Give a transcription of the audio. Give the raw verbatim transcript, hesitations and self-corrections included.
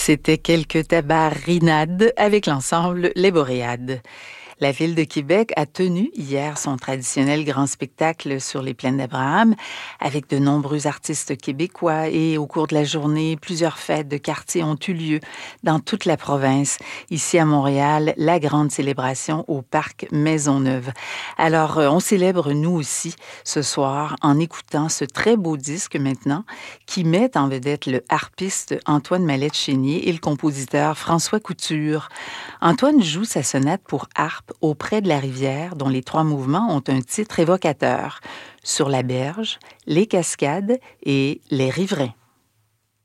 C'était quelques tabarinades avec l'ensemble Les Boréades. La Ville de Québec a tenu hier son traditionnel grand spectacle sur les plaines d'Abraham avec de nombreux artistes québécois et au cours de la journée, plusieurs fêtes de quartier ont eu lieu dans toute la province. Ici à Montréal, la grande célébration au parc Maisonneuve. Alors, on célèbre nous aussi ce soir en écoutant ce très beau disque maintenant qui met en vedette le harpiste Antoine Mallette-Chénier et le compositeur François Couture. Antoine joue sa sonate pour harpe auprès de la rivière, dont les trois mouvements ont un titre évocateur. Sur la berge, les cascades et les riverains.